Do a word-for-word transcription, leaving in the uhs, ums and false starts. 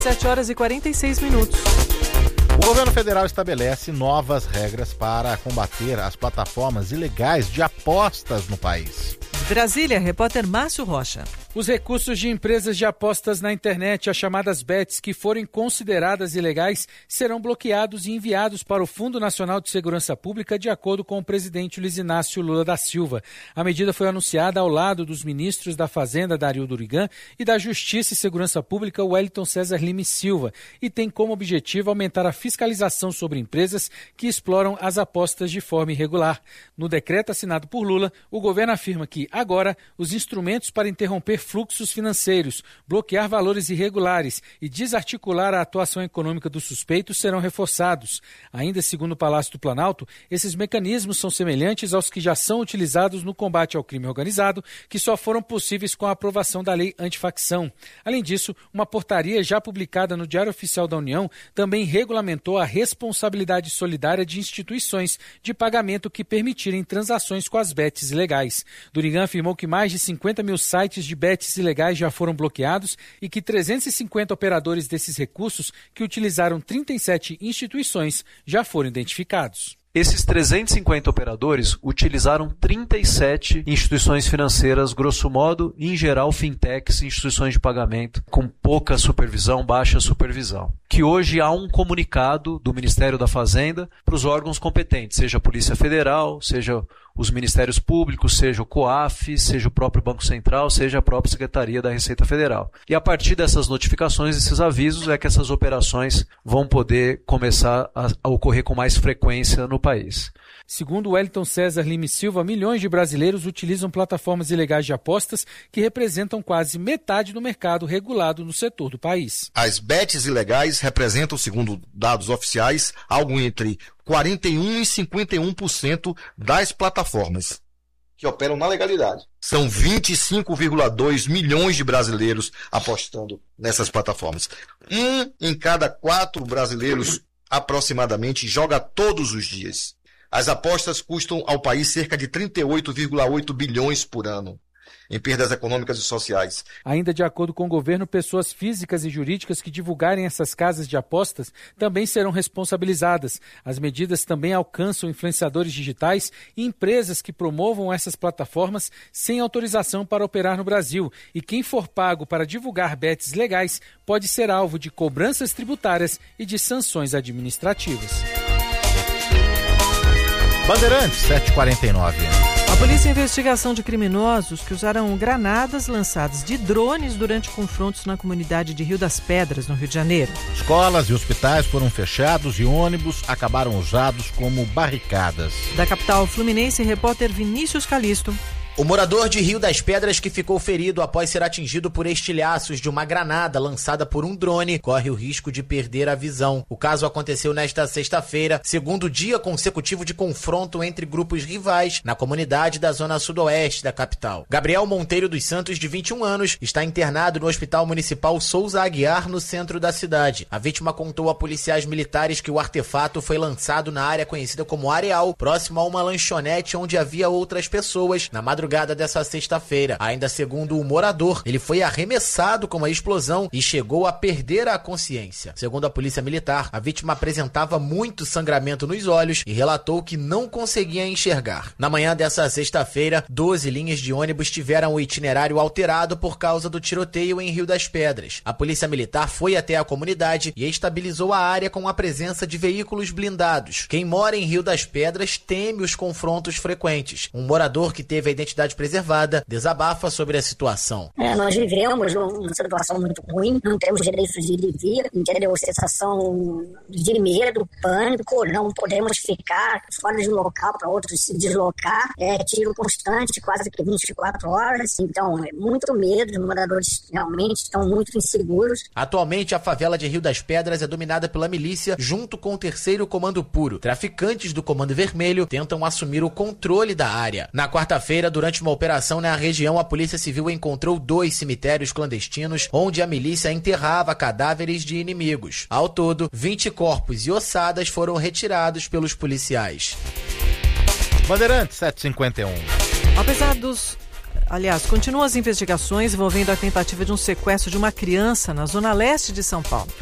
sete horas e quarenta e seis minutos. O governo federal estabelece novas regras para combater as plataformas ilegais de apostas no país. Brasília, repórter Márcio Rocha. Os recursos de empresas de apostas na internet, as chamadas bets, que forem consideradas ilegais, serão bloqueados e enviados para o Fundo Nacional de Segurança Pública, de acordo com o presidente Luiz Inácio Lula da Silva. A medida foi anunciada ao lado dos ministros da Fazenda, Dario Durigan, e da Justiça e Segurança Pública, Wellington César Lima e Silva, e tem como objetivo aumentar a fiscalização sobre empresas que exploram as apostas de forma irregular. No decreto assinado por Lula, o governo afirma que, agora, os instrumentos para interromper fluxos financeiros, bloquear valores irregulares e desarticular a atuação econômica dos suspeitos serão reforçados. Ainda segundo o Palácio do Planalto, esses mecanismos são semelhantes aos que já são utilizados no combate ao crime organizado, que só foram possíveis com a aprovação da lei antifacção. Além disso, uma portaria já publicada no Diário Oficial da União também regulamentou a responsabilidade solidária de instituições de pagamento que permitirem transações com as bets ilegais. Durigan afirmou que mais de cinquenta mil sites de bets ilegais já foram bloqueados e que trezentos e cinquenta operadores desses recursos, que utilizaram trinta e sete instituições, já foram identificados. Esses trezentos e cinquenta operadores utilizaram trinta e sete instituições financeiras, grosso modo, em geral fintechs, instituições de pagamento, com pouca supervisão, baixa supervisão. Que hoje há um comunicado do Ministério da Fazenda para os órgãos competentes, seja a Polícia Federal, seja os Ministérios Públicos, seja o COAF, seja o próprio Banco Central, seja a própria Secretaria da Receita Federal. E a partir dessas notificações, desses avisos, é que essas operações vão poder começar a, a ocorrer com mais frequência no país. Segundo Wellington César Lima e Silva, milhões de brasileiros utilizam plataformas ilegais de apostas que representam quase metade do mercado regulado no setor do país. As bets ilegais representam, segundo dados oficiais, algo entre quarenta e um por cento e cinquenta e um por cento das plataformas que operam na legalidade. São vinte e cinco vírgula dois milhões de brasileiros apostando nessas plataformas. Um em cada quatro brasileiros, aproximadamente, joga todos os dias. As apostas custam ao país cerca de trinta e oito vírgula oito bilhões por ano em perdas econômicas e sociais. Ainda de acordo com o governo, pessoas físicas e jurídicas que divulgarem essas casas de apostas também serão responsabilizadas. As medidas também alcançam influenciadores digitais e empresas que promovam essas plataformas sem autorização para operar no Brasil. E quem for pago para divulgar bets legais pode ser alvo de cobranças tributárias e de sanções administrativas. Bandeirantes, sete e quarenta e nove. A polícia investigação de criminosos que usaram granadas lançadas de drones durante confrontos na comunidade de Rio das Pedras, no Rio de Janeiro. Escolas e hospitais foram fechados e ônibus acabaram usados como barricadas. Da capital fluminense, repórter Vinícius Calisto. O morador de Rio das Pedras que ficou ferido após ser atingido por estilhaços de uma granada lançada por um drone corre o risco de perder a visão. O caso aconteceu nesta sexta-feira, segundo dia consecutivo de confronto entre grupos rivais na comunidade da zona sudoeste da capital. Gabriel Monteiro dos Santos, de vinte e um anos, está internado no Hospital Municipal Souza Aguiar, no centro da cidade. A vítima contou a policiais militares que o artefato foi lançado na área conhecida como Areal, próximo a uma lanchonete onde havia outras pessoas, na madrugada madrugada dessa sexta-feira. Ainda segundo o morador, ele foi arremessado com a explosão e chegou a perder a consciência. Segundo a polícia militar, a vítima apresentava muito sangramento nos olhos e relatou que não conseguia enxergar. Na manhã dessa sexta-feira, doze linhas de ônibus tiveram o itinerário alterado por causa do tiroteio em Rio das Pedras. A polícia militar foi até a comunidade e estabilizou a área com a presença de veículos blindados. Quem mora em Rio das Pedras teme os confrontos frequentes. Um morador que teve a identidade preservada desabafa sobre a situação. É, nós vivemos uma situação muito ruim, não temos direito de ir e vir, entendeu? Sensação de medo, pânico, não podemos ficar fora de um local para outro se deslocar, é tiro constante, quase que vinte e quatro horas, então é muito medo, os moradores realmente estão muito inseguros. Atualmente a favela de Rio das Pedras é dominada pela milícia junto com o terceiro Comando Puro. Traficantes do Comando Vermelho tentam assumir o controle da área. Na quarta-feira, durante uma operação na região, a Polícia Civil encontrou dois cemitérios clandestinos onde a milícia enterrava cadáveres de inimigos. Ao todo, vinte corpos e ossadas foram retirados pelos policiais. Bandeirantes, sete e cinquenta e um. Apesar dos... Aliás, continuam as investigações envolvendo a tentativa de um sequestro de uma criança na zona leste de São Paulo.